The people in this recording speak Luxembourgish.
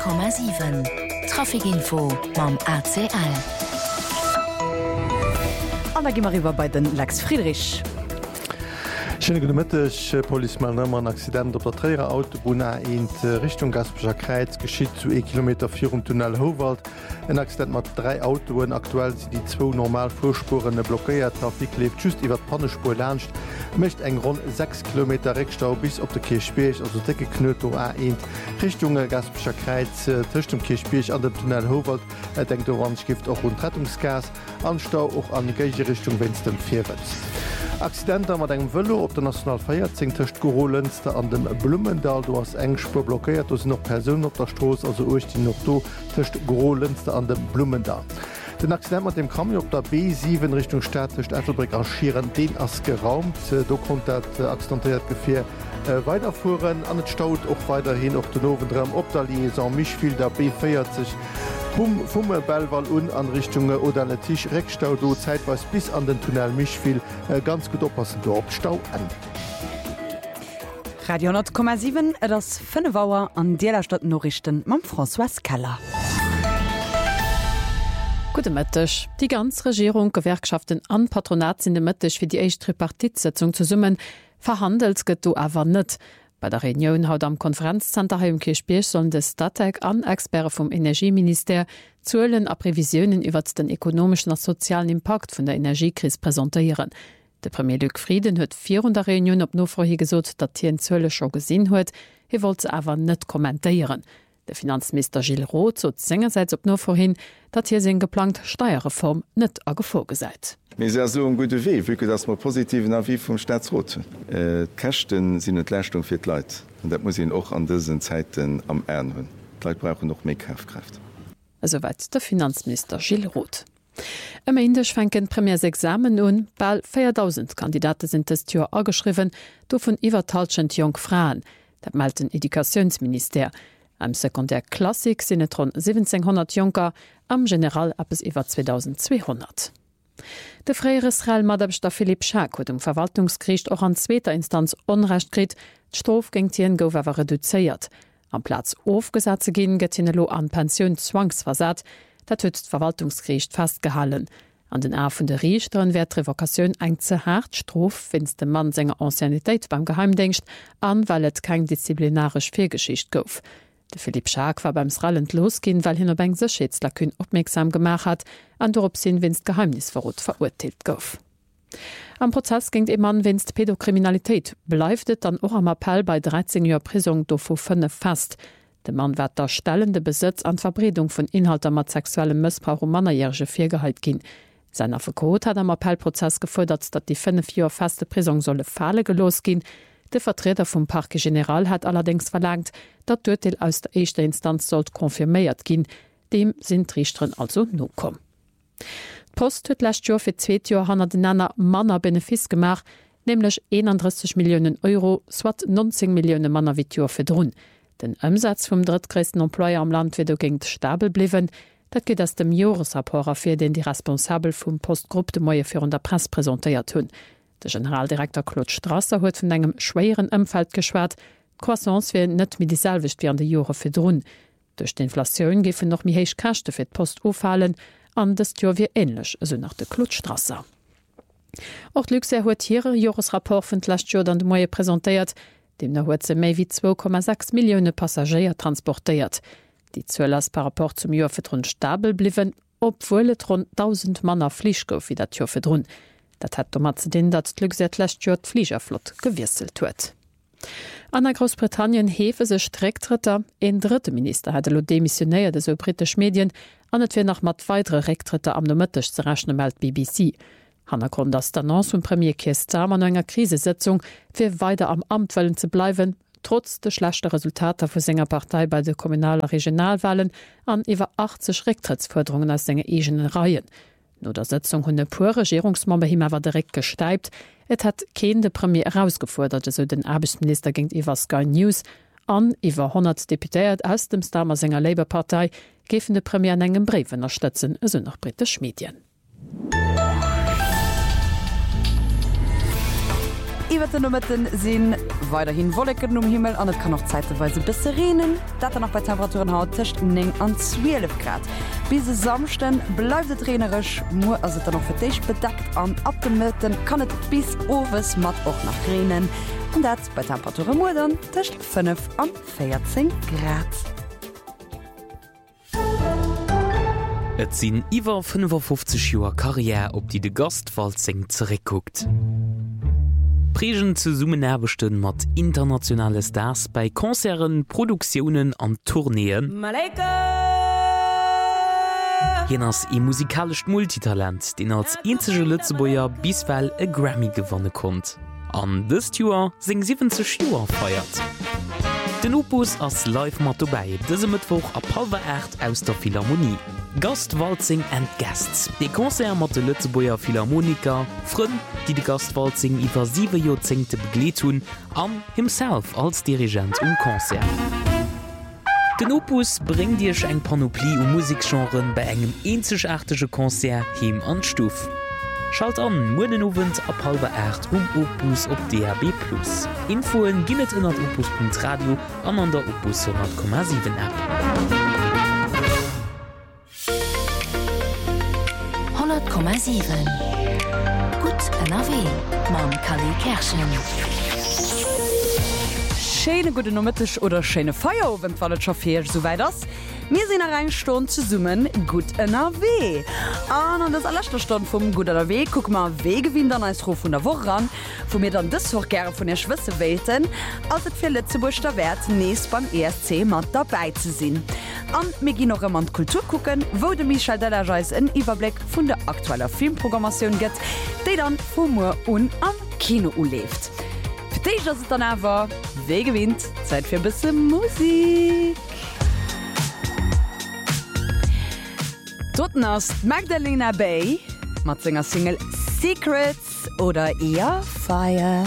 100,7 Trafikinfo mam ACL. An da gimmer iwwer bei den Lex Friedrich. Schöneëttech Polimanëmmer an Accident op der Träer Autobahn int Richtung Gaspecher Kreiz geschiet zu 1 Kilometer 4 Tunnel Howald. En Accident mat 3 Autoen aktuell si die 2 normal Vorspurene blockéiert Trafik lebt just iwwer d Pannespur lcht, mecht eng rund 6 km Reckstau bis op der Kirchspiech also decke Knöto A1 Richtung Gaspecher Kreiz Tisch dem Kirchspiech an dem Tunnel Howald denkt Orangift auch rund Rettungsgas Anstau auch an Geiche Richtung wenns dem Vierwärts. Accidenter mat engem Wëlle op der National Feiertzing töcht Gerolenste an dem Blumendal, du hast eng Spur blockiert, du sind noch Personen op der Stroß, also euch die noch do töcht Gerolenste an dem Blumendal. Den Accident mat dem Kami op der B7 Richtung Stadtcht Ethelbrick archieren den ass geraumt, do kommt dat accidentiert Gefähr weiterfuhren, an het Staut och weiterhin op den Novendrem op der Liaison Michviel der B40 vom Bellwall an Richtungen oder an Tisch Reckstau do zeitweis bis an den Tunnel Michviel ganz gut oppassen do op Stau an. Radio 10,7 das 5 Auer an Dielerstadt Norrichten mam François Keller. Gute Mëttech. Die ganz Regierung, Gewerkschaften an Patronat sind de Mëttech fir die eicht Tripartitsetzung zu summen, verhandelt gëtt du awer net. Bei der Reunion haut am Konferenzzenter im Kirchspiech sollen de Statek an Experte vom Energieminister Zahlen a Prävisionen iwwer den ökonomischen und sozialen Impact vun der Energiekrise präsentieren. Der Premier Luc Frieden huet 400 Reunion op Nofrohi gesot, dat hi en Zölle schon gesinn huet, hi wollt ze awer net kommentieren. Der Finanzminister Gilles Roth zot sengerseits op Nofrohin, dat hier se geplant Steuerreform net a gefoggeseit. Mais c'est so un gute Weg, vu dass man positiven Avis vom Staatsrot. Kächten sind net Leistung fir Leiit. Und dat muss auch an diesen Zeiten am Ern hunn. Leiit brauchen noch mehr Kaufkraft. Soweit der Finanzminister Gilles Roth. Am Ende schwenken Premiersexamen nun, bald 4.000 Kandidaten sind das Jahr angeschrieben, davon über 1.000 junge Frauen. Das meldet ein Edukationsminister. Am Sekundärklassik sind es rund 1700 Junker, am General ab es über 2200. Der Freie Israel Madabster Philipp Schaak hat im Verwaltungsgericht auch an zweiter Instanz Unrecht gekriegt, die Strafe gegen ihn gower reduziert. Am Platz aufgesetzt gehen geht ihn an Pension zwangsversat, das hat das Verwaltungsgericht festgehalten. An den A von der Richtern wird Revokation eng zu hart Strafe, wenn der Mann seine Anciennität beim Geheimdienst an, weil es kein disziplinarische Fehlgeschichte gab. Der Philipp Schaak war beim Rallend losgehen, weil hin eng Schätzlerkün aufmerksam gemacht hat, an dorop sinn winst Geheimnisverrot verurteilt gouf. Am Prozess ging e Mann winst Pädokriminalität, bleiftet dann auch am Appell bei 13 Jahren Prisung do vu 5 fast. Der Mann wird der stellende Besitz an Verbreitung von Inhalten mit sexuellem Missbrauch und mannerjährige Viergehalt gehen. Sein Advokat hat am Appellprozess gefordert, dass die 5 Jahre feste Prisung solle Falle losgehen. Der Vertreter vom Parquet General hat allerdings verlangt, dass das Urteil aus der ersten Instanz sollte konfirmiert gehen. Dem sind die Richter also no kom. Post hat letztes Jahr für 2 Jahre den Manner Benefis gemacht, nämlich 31 Millionen Euro, swat 19 Millionen Manner wie Jahr verdrun. Den Umsatz vom drittgrößten Employer am Land wird dagegen stabil bleiben. Das geht aus dem Jahresrapport für den die Responsable vom Postgruppe de Moje für der Presse präsentiert haben. Der Generaldirektor Claude Strasser hat von einem schweren Umfeld geschwärzt. Die Croissance wird nicht mehr dieselbe wie an den Jahren verdrun. Durch die Inflation geben noch mehr Kosten für die Post auffallen, an das Jahr wie ähnlich, so nach der Claude Strasser. Auch die Luxair hat ihren Jahresrapport von letztes Jahr dann Moje präsentiert. Demnach hat sie mehr wie 2,6 Millionen Passagiere transportiert. Die Zölle par rapport zum Jahr verdrun stabil blieben, obwohl es rund 1000 Mann Flieg gouf wie das Jahr verdrun. Das hat damit zu tun, dass die Luxair letztes Jahr die Fliegerflotte gewechselt hat. An Großbritannien hefe se Strecktritter. Ein dritter Minister hat demissionéiert de so britisch Medien, an et nach mat weitere Recktritter am Nomëttech ze rechnen meldt BBC. Hannergrund das d'Annonce vum Premier Keir Starmer an enger Krisesitzung fir weiter am Amt wollen ze bleiwen, trotz de schlechter Resultater vu senger Partei bei de kommunaler Regionalwahlen an iwwer 80 Rücktrittsforderungen aus senger egenen Reihen. No der Sitzung hunn de puer Regierungsmember him awer direkt gesteipt. Et hat kein de Premier herausgefordert, so den Arbeitsminister ginint iwwer Sky News an iwwer 100 Deputéiert aus dem Starmer senger Labour-Partei gefen de Premier an engem Briefen erstëtzen, eso nach britisch Medien. Iwer den Nummeten sinn weiterhin Wollecken Himmel an kann noch zeitweise bis reden, dat noch bei Temperaturen haut tischcht 9 an 12 Grad. Bis samsten bleibt trainerisch nur as noch für dich bedeckt an ab dem Mütten kann het bis overes mat auch nach Renen und dat bei Temperaturen Mudern tischcht 5 an 14 Grad. Et sinn iwwer 55 Joer Karriere op die de Gastwalzing zurückguckt. Pregen zu Summen erbechten mat internationale Stars bei Konzeren, Produktionen an Tourneen. Jenners e musikalisch Multitalent, den als einzige Lützeboer biswell e Grammy gewonnen konnt. An this Tour sing 70 Joer feiert. Den Opus ass live mat vorbei, dëse Mittwoch a Palver 8 aus der Philharmonie. Gastwalzing and Guests. De Konzert mat de Lützeboer Philharmoniker, Frën, die de Gastwalzing iwwer 7 Jahrzehente begleet hun, an himself als Dirigent Konzert. Den Opus bringt Dich eng Panoplie Musikgenren bei engem einzigartige Konzert him an Stuf. Schalt an Mudenowend a Palver 8 Opus op DRB+. Infoen ginnet ënner opus.radio an der Opus 100,7 App. 100,7 Gut NRW Mam Kali Kerschen. Schöne gute Nummertisch oder schöne Feier, wenn alles schaffier so weit das. Wir sind eine Stunde zu summen Gut NRW. An das allererste Stunde vom Gut NRW guck mal wer gewinnt dann als Ruf von der Woche ran, wo mir dann das auch gerne von der Schwester wählten, als es für Lützeburg der Wert nächst beim ESC mal dabei zu sein. An wir gehen noch einmal Kultur gucken, wo der Michel Delagers einen Überblick von der aktuellen Filmprogrammation gibt, die dann von mir und am Kino lebt. Für dich ist es dann aber, wer gewinnt? Zeit für ein bisschen Musik. Dort ist Magdalena Bay mit seiner Single Secrets oder eher Fire.